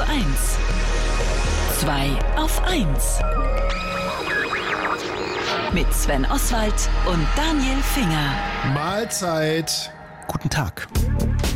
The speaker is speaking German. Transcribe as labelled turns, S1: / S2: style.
S1: 1. 2 auf 1. Mit Sven Oswald und Daniel Finger.
S2: Mahlzeit.
S3: Guten Tag.